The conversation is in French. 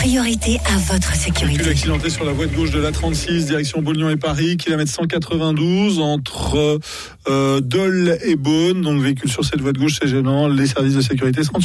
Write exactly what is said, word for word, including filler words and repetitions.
priorité à votre sécurité. Véhicule accidenté sur la voie de gauche de l'A trente-six, direction Beaune-Lyon et Paris, kilomètre cent quatre-vingt-douze, entre euh, Dole et Beaune. Donc véhicule sur cette voie de gauche, c'est gênant. Les services de sécurité se rendent